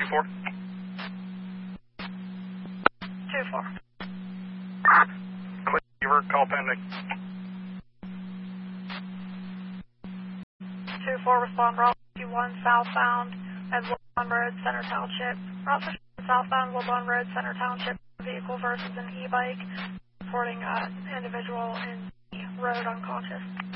2-4. 2-4. Clear, call pending. 2-4, respond Route 51 southbound at Woodlawn Road, Center Township. Route 51 southbound, Woodlawn Road, Center Township. Vehicle versus an e-bike. Reporting individual in the road unconscious.